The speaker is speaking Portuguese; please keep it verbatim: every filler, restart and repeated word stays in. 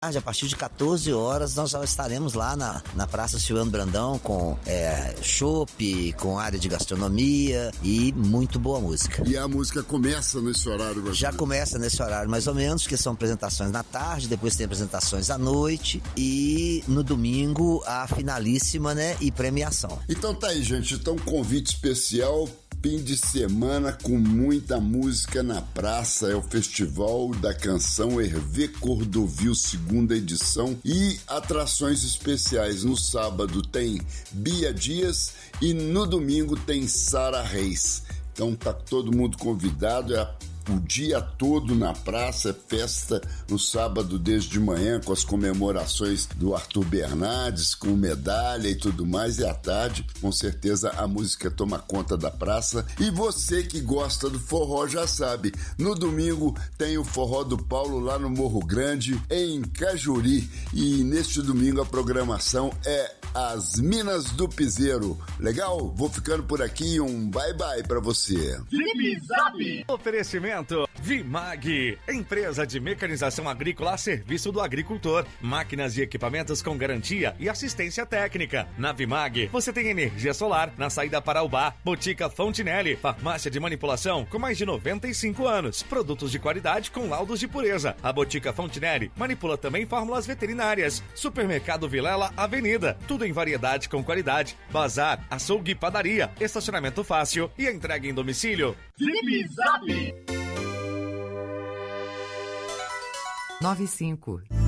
A partir de quatorze horas nós já estaremos lá na, na Praça Silvano Brandão com é, chopp, com área de gastronomia e muito boa música. E a música começa nesse horário? Mais já começa nesse horário mais ou menos, que são apresentações na tarde, depois tem apresentações à noite e no domingo a finalíssima, né, e premiação. Então tá aí, gente, então convite especial. Fim de semana com muita música na praça, é o Festival da Canção Hervé Cordovil, segunda edição, e atrações especiais. No sábado tem Bia Dias e no domingo tem Sara Reis. Então tá todo mundo convidado, é o dia todo na praça, é festa no sábado desde de manhã com as comemorações do Arthur Bernardes, com medalha e tudo mais, e à tarde, com certeza, a música toma conta da praça. E você que gosta do forró já sabe, no domingo tem o Forró do Paulo lá no Morro Grande, em Cajuri, e neste domingo a programação é As Minas do Piseiro. Legal? Vou ficando por aqui, um bye bye pra você. Zip Zap! Oferecimento Vimag, empresa de mecanização agrícola a serviço do agricultor. Máquinas e equipamentos com garantia e assistência técnica. Na Vimag, você tem energia solar na saída para Ubá. Botica Fontinelli, farmácia de manipulação com mais de noventa e cinco anos. Produtos de qualidade com laudos de pureza. A Botica Fontinelli manipula também fórmulas veterinárias. Supermercado Vilela Avenida, tudo em variedade com qualidade. Bazar, açougue e padaria, estacionamento fácil e entrega em domicílio. Zip Zap! Nove cinco.